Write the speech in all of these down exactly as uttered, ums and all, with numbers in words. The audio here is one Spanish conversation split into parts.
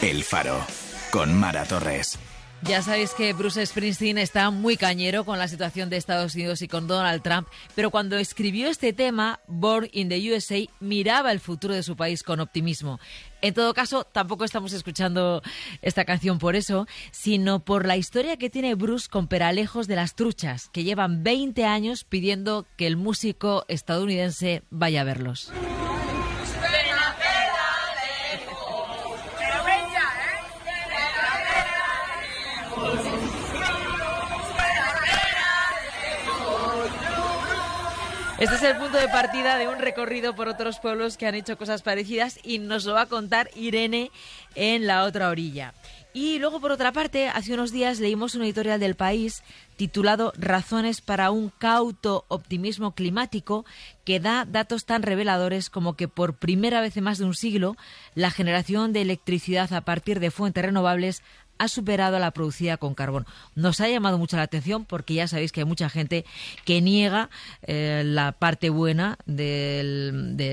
El Faro, con Mara Torres. Ya sabéis que Bruce Springsteen está muy cañero con la situación de Estados Unidos y con Donald Trump, pero cuando escribió este tema, Born in the U S A, miraba el futuro de su país con optimismo. En todo caso, tampoco estamos escuchando esta canción por eso, sino por la historia que tiene Bruce con Peralejos de las Truchas, que llevan veinte años pidiendo que el músico estadounidense vaya a verlos. Este es el punto de partida de un recorrido por otros pueblos que han hecho cosas parecidas y nos lo va a contar Irene en la otra orilla. Y luego, por otra parte, hace unos días leímos un editorial del País titulado Razones para un cauto optimismo climático, que da datos tan reveladores como que por primera vez en más de un siglo la generación de electricidad a partir de fuentes renovables ha superado a la producida con carbón. Nos ha llamado mucho la atención porque ya sabéis que hay mucha gente que niega eh, la parte buena de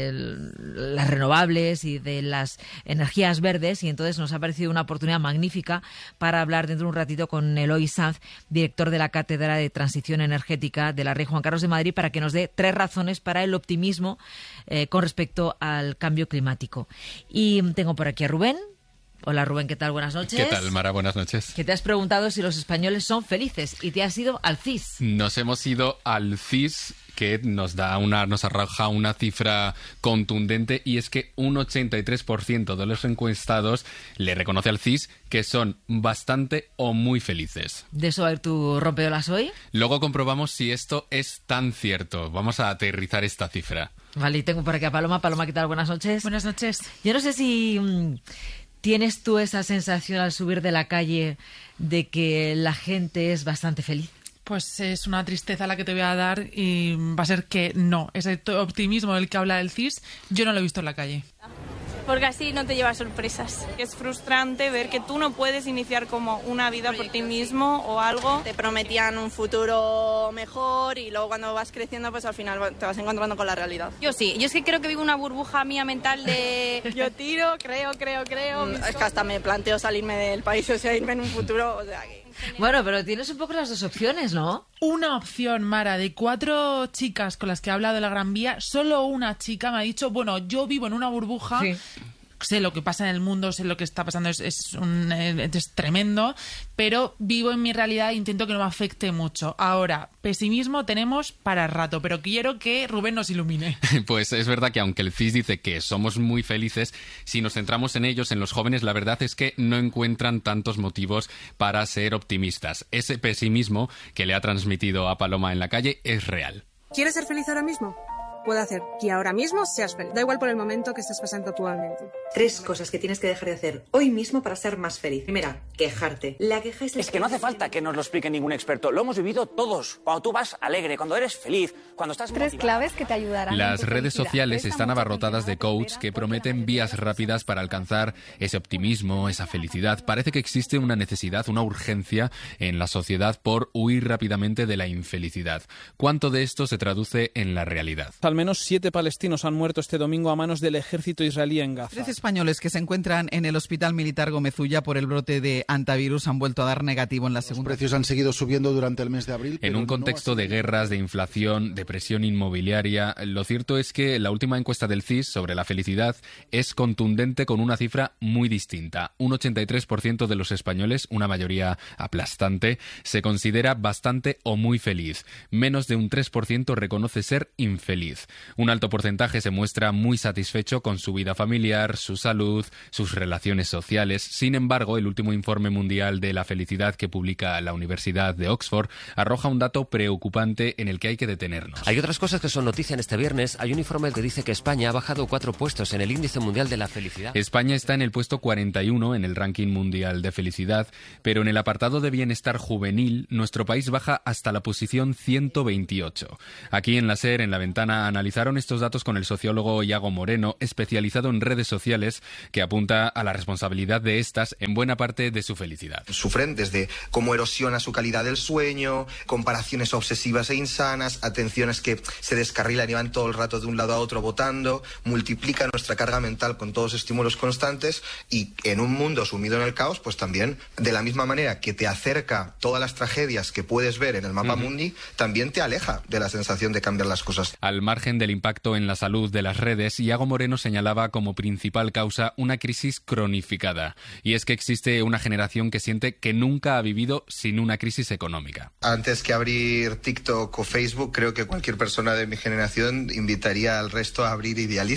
las renovables y de las energías verdes, y entonces nos ha parecido una oportunidad magnífica para hablar dentro de un ratito con Eloy Sanz, director de la Cátedra de Transición Energética de la Rey Juan Carlos de Madrid, para que nos dé tres razones para el optimismo eh, con respecto al cambio climático. Y tengo por aquí a Rubén. Hola Rubén, ¿qué tal? Buenas noches. ¿Qué tal, Mara? Buenas noches. Que te has preguntado si los españoles son felices y te has ido al C I S. Nos hemos ido al C I S, que nos da una, nos arroja una cifra contundente, y es que un ochenta y tres por ciento de los encuestados le reconoce al C I S que son bastante o muy felices. ¿De eso va a ir tu rompeolas hoy? Luego comprobamos si esto es tan cierto. Vamos a aterrizar esta cifra. Vale, y tengo por aquí a Paloma. Paloma, ¿qué tal? Buenas noches. Buenas noches. Yo no sé si mmm, tienes tú esa sensación al subir de la calle de que la gente es bastante feliz. Pues es una tristeza la que te voy a dar y va a ser que no. Ese optimismo del que habla el C I S, yo no lo he visto en la calle. Porque así no te llevas sorpresas. Es frustrante ver que tú no puedes iniciar como una vida por ti mismo o algo. Te prometían un futuro mejor y luego cuando vas creciendo pues al final te vas encontrando con la realidad. Yo sí, yo es que creo que vivo una burbuja mía mental de yo tiro, creo, creo, creo. Mm, es que hasta me planteo salirme del país, o sea, irme en un futuro, o sea que... Bueno, pero tienes un poco las dos opciones, ¿no? Una opción, Mara, de cuatro chicas con las que he hablado de la Gran Vía, solo una chica me ha dicho, bueno, yo vivo en una burbuja, sí. Sé lo que pasa en el mundo, sé lo que está pasando, es, es, un, es tremendo, pero vivo en mi realidad e intento que no me afecte mucho. Ahora, pesimismo tenemos para rato, pero quiero que Rubén nos ilumine. Pues es verdad que aunque el C I S dice que somos muy felices, si nos centramos en ellos, en los jóvenes, la verdad es que no encuentran tantos motivos para ser optimistas. Ese pesimismo que le ha transmitido a Paloma en la calle es real. ¿Quieres ser feliz ahora mismo? Puede hacer que ahora mismo seas feliz. Da igual por el momento que estés pasando actualmente. Tres cosas que tienes que dejar de hacer hoy mismo para ser más feliz. Primera, quejarte. La queja es... Es que no hace falta que nos lo explique ningún experto. Lo hemos vivido todos. Cuando tú vas alegre, cuando eres feliz, cuando estás Tres motivado. claves que te ayudarán. Las redes sociales están abarrotadas de coaches que prometen vías rápidas para alcanzar ese optimismo, esa felicidad. Parece que existe una necesidad, una urgencia en la sociedad por huir rápidamente de la infelicidad. ¿Cuánto de esto se traduce en la realidad? Al menos siete palestinos han muerto este domingo a manos del ejército israelí en Gaza. Tres españoles que se encuentran en el Hospital Militar Gómez Ulla por el brote de antivirus han vuelto a dar negativo en la segunda. Los precios han seguido subiendo durante el mes de abril. En un contexto no de guerras, de inflación, de presión inmobiliaria, lo cierto es que la última encuesta del C I S sobre la felicidad es contundente con una cifra muy distinta. Un ochenta y tres por ciento de los españoles, una mayoría aplastante, se considera bastante o muy feliz. Menos de un tres por ciento reconoce ser infeliz. Un alto porcentaje se muestra muy satisfecho con su vida familiar, su salud, sus relaciones sociales. Sin embargo, el último informe mundial de la felicidad que publica la Universidad de Oxford arroja un dato preocupante en el que hay que detenernos. Hay otras cosas que son noticia en este viernes. Hay un informe que dice que España ha bajado cuatro puestos en el índice mundial de la felicidad. España está en el puesto cuarenta y uno en el ranking mundial de felicidad, pero en el apartado de bienestar juvenil, nuestro país baja hasta la posición ciento veintiocho. Aquí en la SER, en La Ventana, analizaron estos datos con el sociólogo Iago Moreno, especializado en redes sociales, que apunta a la responsabilidad de estas en buena parte de su felicidad. Sufren desde cómo erosiona su calidad del sueño, comparaciones obsesivas e insanas, atenciones que se descarrilan y van todo el rato de un lado a otro votando, multiplica nuestra carga mental con todos estímulos constantes y en un mundo sumido en el caos, pues también, de la misma manera que te acerca todas las tragedias que puedes ver en el mapa uh-huh. mundi, también te aleja de la sensación de cambiar las cosas. Al margen del impacto en la salud de las redes, Iago Moreno señalaba como principal causa una crisis cronificada. Y es que existe una generación que siente que nunca ha vivido sin una crisis económica. Antes que abrir TikTok o Facebook, creo que cualquier persona de mi generación invitaría al resto a abrir Idealista.